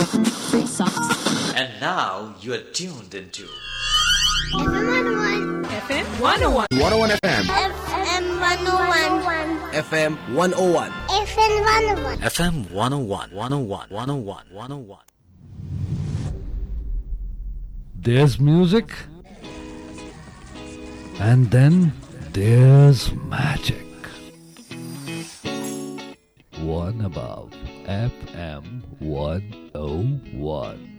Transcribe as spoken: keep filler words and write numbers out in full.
And now you are tuned into F M one oh one. one oh one F M. F M one oh one. F M one oh one. F M one oh one. F M one oh one, one oh one, one oh one, one oh one. There's music, and then there's magic. One above F M one oh one.